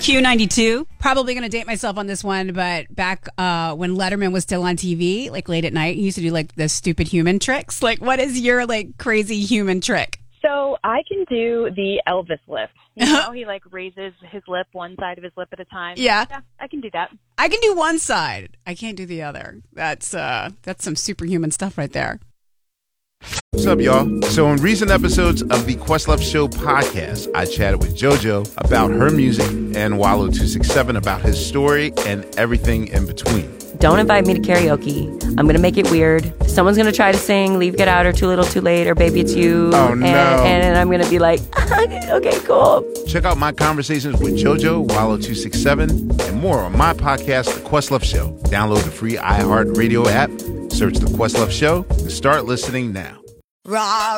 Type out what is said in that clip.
Q92. Probably going to date myself on this one, but back when Letterman was still on TV, like late at night, he used to do like the stupid human tricks. Like, what is your like crazy human trick? So I can do the Elvis lift. You know, he like raises his lip, one side of his lip at a time. Yeah, I can do that. I can do one side. I can't do the other. That's some superhuman stuff right there. What's up, y'all? So in recent episodes of the Questlove Show podcast, I chatted with JoJo about her music and Wallo267 about his story and everything in between. Don't invite me to karaoke. I'm going to make it weird. Someone's going to try to sing Leave, Get Out, or Too Little, Too Late, or Baby It's You. Oh, no. And I'm going to be like, okay, cool. Check out my conversations with JoJo, Wallo267, and more on my podcast, The Questlove Show. Download the free iHeartRadio app, search The Questlove Show, and start listening now.